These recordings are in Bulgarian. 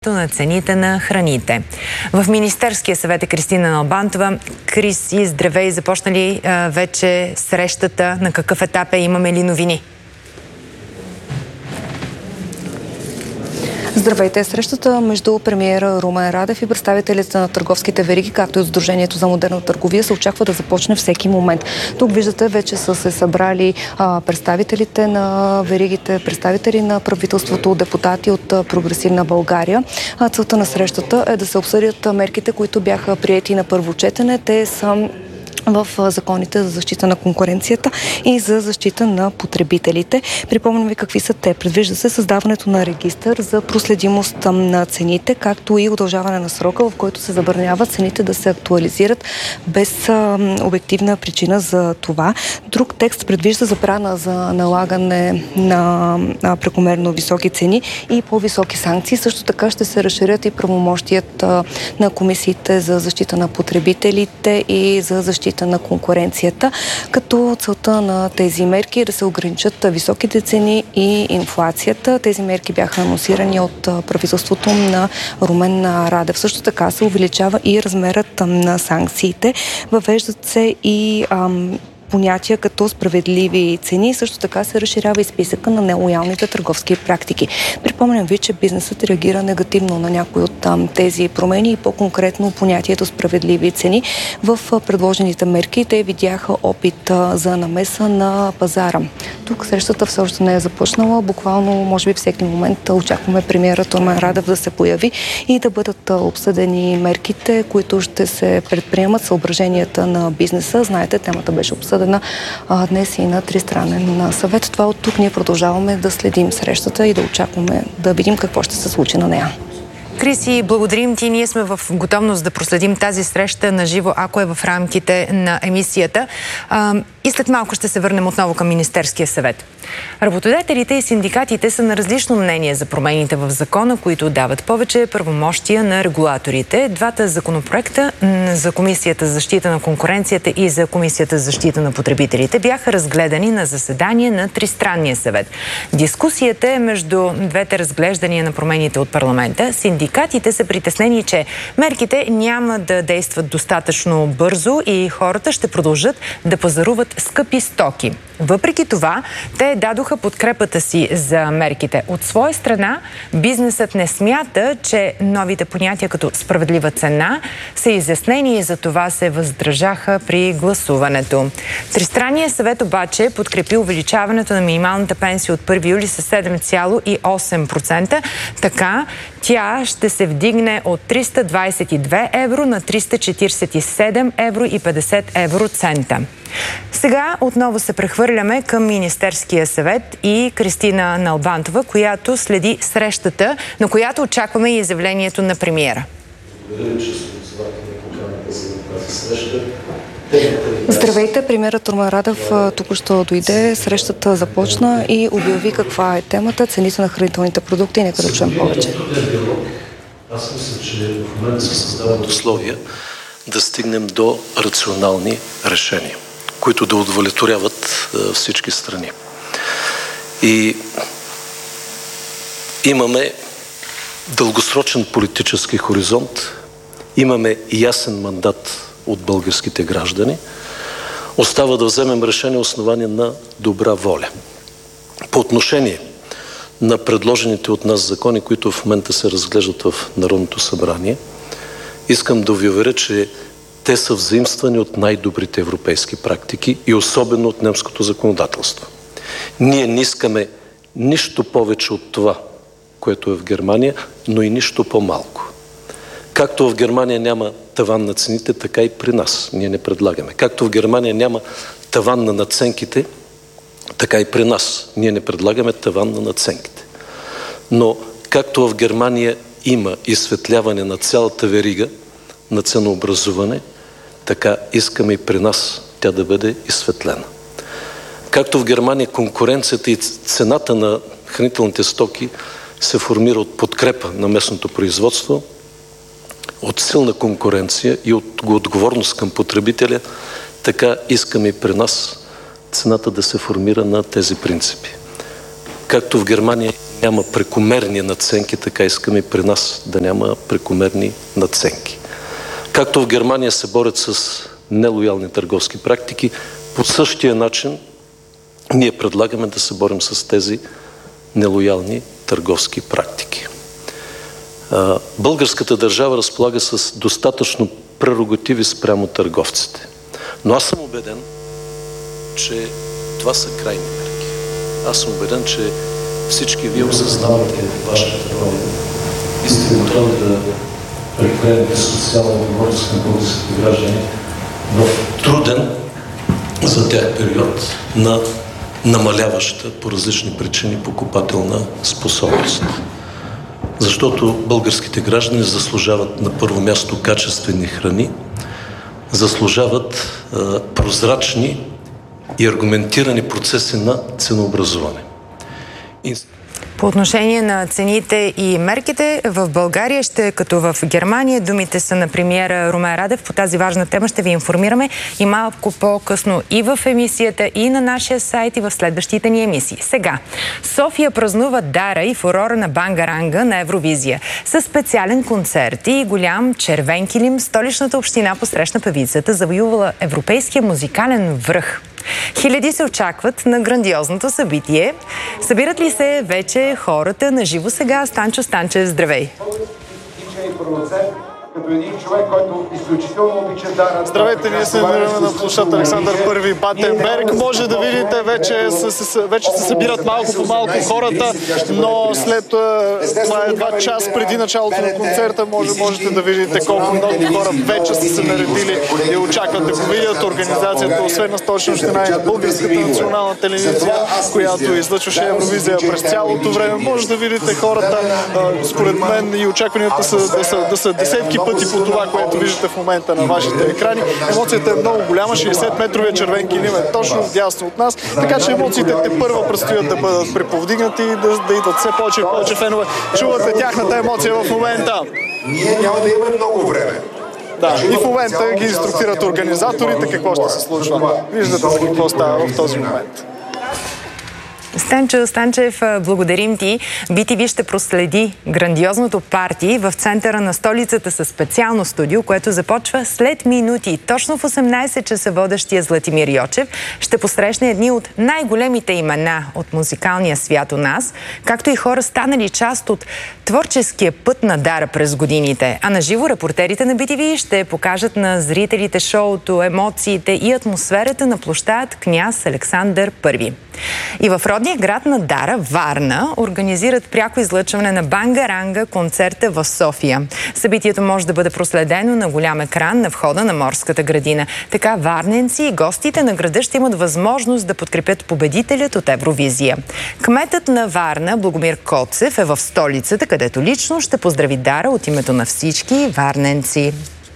на цените на храните. В Министерския съвет е Кристина Налбантова. Криси, здравей! Започна ли вече срещата? На какъв етап е? Имаме ли новини? Здравейте! Срещата между премиера Румен Радев и представителите на търговските вериги, както и от Сдружението за модерна търговия, се очаква да започне всеки момент. Тук виждате, вече са се събрали представителите на веригите, представители на правителството, депутати от Прогресивна България. Целта на срещата е да се обсъдят мерките, които бяха приети на първо четене. Те са в законите за защита на конкуренцията и за защита на потребителите. Припомням ви какви са те. Предвижда се създаването на регистър за проследимост на цените, както и удължаване на срока, в който се забранява цените да се актуализират без обективна причина за това. Друг текст предвижда забрана за налагане на прекомерно високи цени и по-високи санкции. Също така ще се разширят и правомощията на комисиите за защита на потребителите и за защита на конкуренцията, като целта на тези мерки е да се ограничат високите цени и инфлацията. Тези мерки бяха анонсирани от правителството на Румен Радев. Също така се увеличава и размерът на санкциите. Въвеждат се и понятия като справедливи цени. Също така се разширява и списъка на нелоялните търговски практики. Припомням ви, че бизнесът реагира негативно на някои от тези промени и по-конкретно понятието справедливи цени. В предложените мерки те видяха опит за намеса на пазара. Тук срещата все още не е започнала. Буквално, може би всеки момент очакваме премиерът Румен Радев да се появи и да бъдат обсъдени мерките, които ще се предприемат, съображенията на бизнеса. Знаете, темата беше обсъдена днес и на тристранен съвет. Това от тук ние продължаваме да следим срещата и да очакваме да видим какво ще се случи на нея. Криси, благодарим ти. Ние сме в готовност да проследим тази среща на живо, ако е в рамките на емисията. И след малко ще се върнем отново към Министерския съвет. Работодателите и синдикатите са на различно мнение за промените в закона, които дават повече правомощия на регулаторите. Двата законопроекта за Комисията за защита на конкуренцията и за Комисията за защита на потребителите бяха разгледани на заседание на Тристранния съвет. Дискусията е между двете разглеждания на промените от парламента. Синдикатите са притеснени, че мерките няма да действат достатъчно бързо и хората ще продължат да пазаруват скъпи стоки. Въпреки това, те дадоха подкрепата си за мерките. От своя страна, бизнесът не смята, че новите понятия като справедлива цена са изяснени и за това се въздържаха при гласуването. Тристранният съвет обаче подкрепи увеличаването на минималната пенсия от 1 юли с 7,8%. Така, тя ще се вдигне от 322 евро на 347 евро и 50 евроцента. Сега отново се прехвърляме към Министерския съвет и Кристина Налбантова, която следи срещата, на която очакваме и изявлението на премиера. Здравейте, премиерът Румен Радев току-що дойде, срещата започна и обяви каква е темата, цените на хранителните продукти. Нека да чуем повече. Аз мисля, че в момента се създават условия да стигнем до рационални решения, които да удовлетворяват всички страни. И имаме дългосрочен политически хоризонт, имаме ясен мандат от българските граждани. Остава да вземем решение основание на добра воля. По отношение на предложените от нас закони, които в момента се разглеждат в Народното събрание, искам да ви уверя, че те са взаимствани от най-добрите европейски практики и особено от немското законодателство. Ние не искаме нищо повече от това, което е в Германия, но и нищо по-малко. Както в Германия няма таван на цените, така и при нас ние не предлагаме. Както в Германия няма таван на надценките, така и при нас ние не предлагаме таван на надценките. Но както в Германия има изсветляване на цялата верига на ценообразуване, така искаме и при нас тя да бъде изсветлена. Както в Германия конкуренцията и цената на хранителните стоки се формира от подкрепа на местното производство, от силна конкуренция и от отговорност към потребителя, така искаме и при нас цената да се формира на тези принципи. Както в Германия няма прекомерни надценки, така искаме и при нас да няма прекомерни надценки. Както в Германия се борят с нелоялни търговски практики, по същия начин ние предлагаме да се борим с тези нелоялни търговски практики. Българската държава разполага с достатъчно прерогативи спрямо търговците. Но аз съм убеден, че това са крайни мерки. Аз съм убеден, че всички вие осъзнавате вашата роля и сте готови да предприемете социална отговорност на българските граждани в труден за тях период на намаляваща по различни причини покупателна способност. Защото българските граждани заслужават на първо място качествени храни, заслужават прозрачни и аргументирани процеси на ценообразуване. По отношение на цените и мерките, в България ще е като в Германия. Думите са на премиера Румен Радев. По тази важна тема ще ви информираме и малко по-късно и в емисията, и на нашия сайт, и в следващите ни емисии. Сега, София празнува дара и фурора на Бангаранга на Евровизия. С специален концерт и голям червен килим, столичната община посрещна певицата, завоювала европейския музикален връх. Хиляди се очакват на грандиозното събитие. Събират ли се вече хората на живо сега? Станчо Станчев, здравей! Като един човек, който изключително обича дара. Здравейте, ние се намираме на площад Александър I Батенберг. Може да видите, вече се събират малко по малко хората, но след това едва час преди началото на концерта можете да видите колко много хора вече са се наредили и очакват да го видят. Организацията, освен на Столична община и на Българската национална телевизия, която излъчваше Евровизия през цялото време. Може да видите хората, според мен и очакванията са да са десетки пъти по това, което виждате в момента на вашите екрани. Емоцията е много голяма, 60-метровия червен килим е точно вдясно от нас, така че емоциите тепърва предстоят да бъдат преповдигнати и да идват все повече и повече фенове. Чувате тяхната емоция в момента. Ние няма да имаме много време. Да, и в момента ги инструктират организаторите какво ще се случва. Виждате за какво става в този момент. Станчо Станчев, благодарим ти. BTV ще проследи грандиозното парти в центъра на столицата със специално студио, което започва след минути. Точно в 18 часа водещия Златимир Йочев ще посрещне едни от най-големите имена от музикалния свят у нас, както и хора станали част от творческия път на дара през годините. А на живо репортерите на BTV ще покажат на зрителите шоуто, емоциите и атмосферата на площад Княз Александър I. И в родния град на дара, Варна, организират пряко излъчване на Бангаранга концерта в София. Събитието може да бъде проследено на голям екран на входа на Морската градина. Така варненци и гостите на града ще имат възможност да подкрепят победителят от Евровизия. Кметът на Варна, Благомир Коцев, е в столицата, където лично ще поздрави дара от името на всички варненци.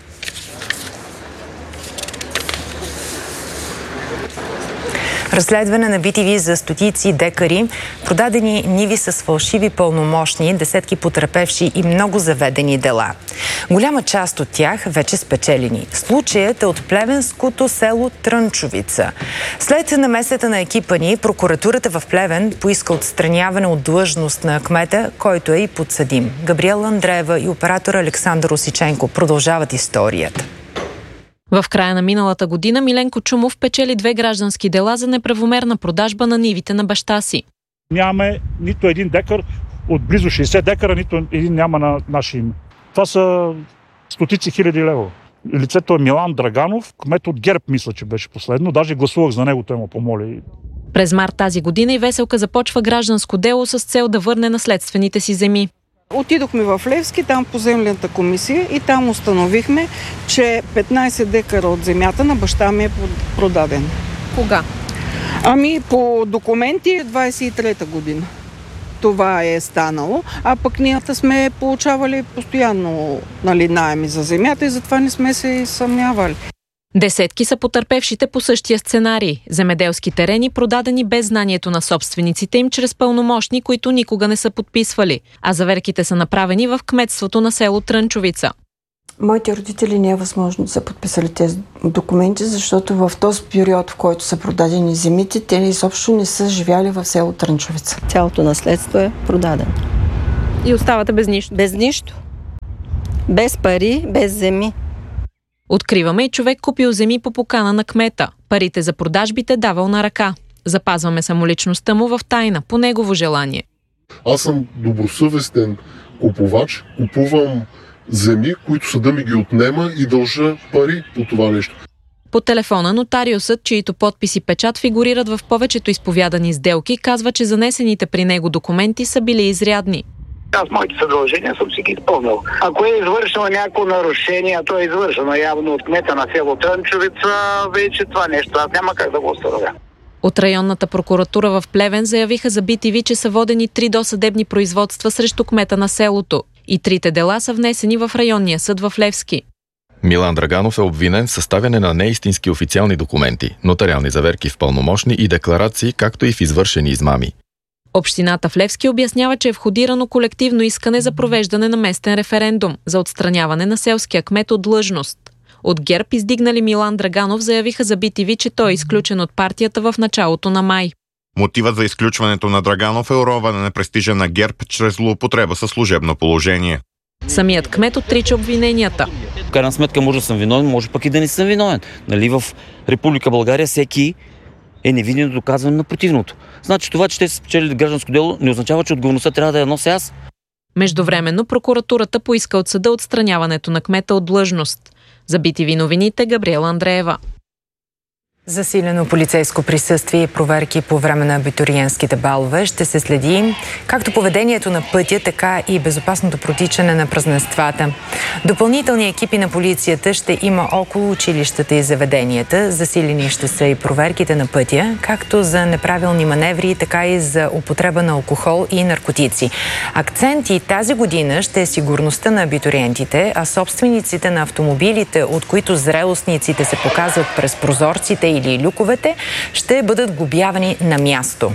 Разследване на BTV за стотици декари, продадени ниви с фалшиви пълномощни, десетки потърпевши и много заведени дела. Голяма част от тях вече спечелени. Случаят е от плевенското село Трънчовица. След намесата на екипа ни, прокуратурата в Плевен поиска отстраняване от длъжност на кмета, който е и подсъдим. Габриела Андреева и оператор Александър Осиченко продължават историята. В края на миналата година Миленко Чумов печели 2 граждански дела за неправомерна продажба на нивите на баща си. Нямаме нито един декар от близо 60 декара, нито един няма на наше име. Това са стотици хиляди лева. Лицето е Милан Драганов, кмет от ГЕРБ, мисля, че беше последно. Даже гласувах за него, той ме помоли. През март тази година и Веселка започва гражданско дело с цел да върне наследствените си земи. Отидохме в Левски, там по землената комисия и там установихме, че 15 декара от земята на баща ми е продаден. Кога? Ами по документи 23-та година. Това е станало, а пък ние сме получавали постоянно наеми за земята и затова не сме се съмнявали. Десетки са потърпевшите по същия сценарий. Земеделски терени, продадени без знанието на собствениците им чрез пълномощни, които никога не са подписвали. А заверките са направени в кметството на село Трънчовица. Моите родители не е възможно да са подписали тези документи, защото в този период, в който са продадени земите, те изобщо не са живяли в село Трънчовица. Цялото наследство е продадено. И оставате без нищо? Без нищо. Без пари, без земи. Откриваме и човек купил земи по покана на кмета. Парите за продажбите давал на ръка. Запазваме самоличността му в тайна, по негово желание. Аз съм добросъвестен купувач, купувам земи, които съда ми ги отнема и дължа пари по това нещо. По телефона нотариусът, чието подпис и печат фигурират в повечето изповядани сделки, казва, че занесените при него документи са били изрядни. Аз моите съдължения съм си ги изпълнил. Ако е извършено някакво нарушение, то е извършено явно от кмета на село Трънчовица, вече това нещо аз няма как да го установя. От районната прокуратура в Плевен заявиха за BTV, че са водени 3 досъдебни производства срещу кмета на селото. И 3 дела са внесени в районния съд в Левски. Милан Драганов е обвинен в съставяне на неистински официални документи, нотариални заверки в пълномощни и декларации, както и в извършени измами. Общината в Левски обяснява, че е входирано колективно искане за провеждане на местен референдум за отстраняване на селския кмет от длъжност. От ГЕРБ, издигнали Милан Драганов, заявиха за BTV, че той е изключен от партията в началото на май. Мотивът за изключването на Драганов е уронване на престижа на ГЕРБ чрез злоупотреба със служебно положение. Самият кмет отрича обвиненията. В крайна сметка може да съм виновен, може пък и да не съм виновен. Нали, в Република България всеки е невинен до доказване на противното. Значи това, че те са спечелили гражданско дело, не означава, че отговорността трябва да я нося аз. Междувременно прокуратурата поиска от съда отстраняването на кмета от длъжност. За BTV новините Габриела Андреева. Засилено полицейско присъствие и проверки по време на абитуриентските балове ще се следи както поведението на пътя, така и безопасното протичане на празненствата. Допълнителни екипи на полицията ще има около училищата и заведенията. Засилени ще са и проверките на пътя, както за неправилни маневри, така и за употреба на алкохол и наркотици. Акценти тази година ще е сигурността на абитуриентите, а собствениците на автомобилите, от които зрелостниците се показват през прозорците или люковете, ще бъдат глобявани на място.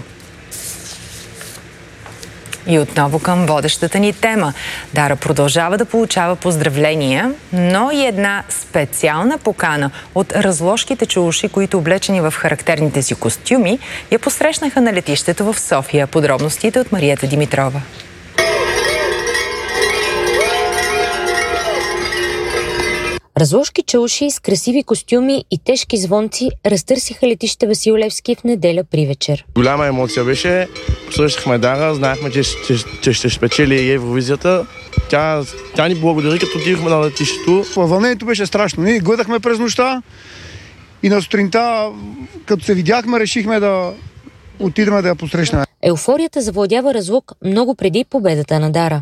И отново към водещата ни тема. Дара продължава да получава поздравления, но и една специална покана от разложките чауши, които облечени в характерните си костюми, я посрещнаха на летището в София. Подробностите от Мариета Димитрова. Разложки чауши с красиви костюми и тежки звънци разтърсиха летище Васил Левски в неделя при вечер. Голяма емоция беше. Посрещахме Дара, знаехме, че ще спечели Евровизията. Тя ни благодари, като отидохме на летището. Вълнението беше страшно. Ние гледахме през нощта и на сутринта, като се видяхме, решихме да отидем да я посрещнем. Еуфорията завладява Разлог много преди победата на Дара.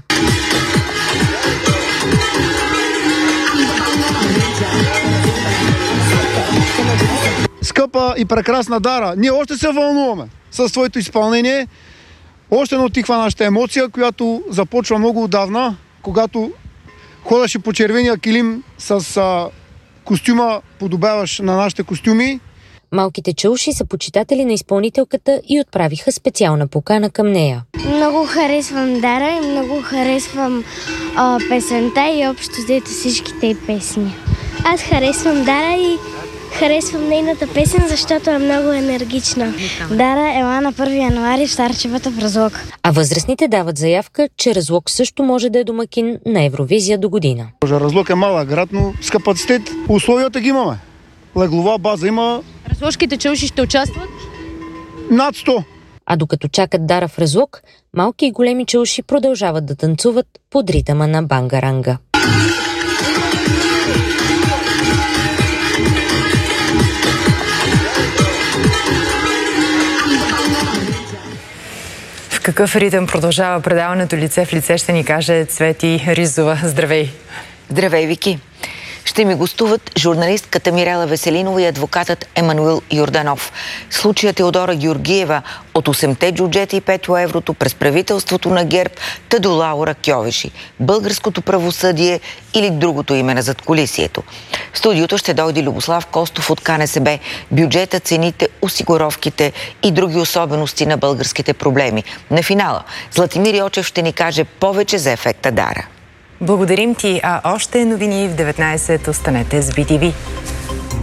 Скъпа и прекрасна Дара, ние още се вълнуваме с твоето изпълнение. Още не отихва нашата емоция, която започва много отдавна, когато ходеше по червения килим с костюма, подобяваш на нашите костюми. Малките чауши са почитатели на изпълнителката и отправиха специална покана към нея. Много харесвам Дара и много харесвам песента и общо взето всичките й песни. Аз харесвам Дара и харесвам нейната песен, защото е много енергична. Дара ела на 1 януари в Старчевата в Разлог. А възрастните дават заявка, че Разлог също може да е домакин на Евровизия до година. Разлог е малък град, но с капацитет условията ги имаме. Леглова база има. Разложките чауши ще участват? Над 100. А докато чакат Дара в Разлог, малки и големи чауши продължават да танцуват под ритъма на бангаранга. В какъв ритъм продължава предаването Лице в лице, ще ни каже Цвети Ризова. Здравей! Здравей, Вики! Ще ми гостуват журналистката Мирела Веселинова и адвокатът Емануил Йорданов. Случаят Теодора Георгиева от 8-те джуджета и 5 еврото през правителството на ГЕРБ та до Лаура Кьовеши. Българското правосъдие или другото име на задкулисието. В студиото ще дойде Любослав Костов от КНСБ. Бюджета, цените, осигуровките и други особености на българските проблеми. На финала Златимир Йочев ще ни каже повече за ефекта Дара. Благодарим ти, а още новини в 19. Останете с BTV.